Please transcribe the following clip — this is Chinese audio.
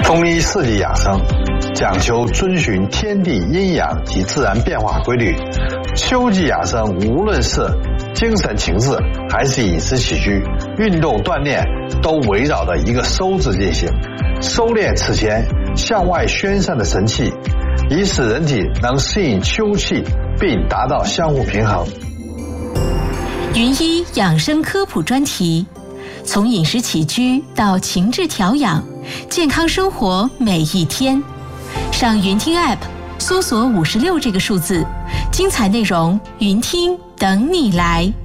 中医四季养生讲求遵循天地阴阳及自然变化规律。秋季养生无论是精神情志还是饮食起居、运动锻炼，都围绕着一个收字进行，收敛此前向外宣散的神气，以使人体能适应秋气，并达到相互平衡。 云医养生科普专题，从饮食起居到情志调养，健康生活每一天。上云听 App 搜索56这个数字，精彩内容云听等你来。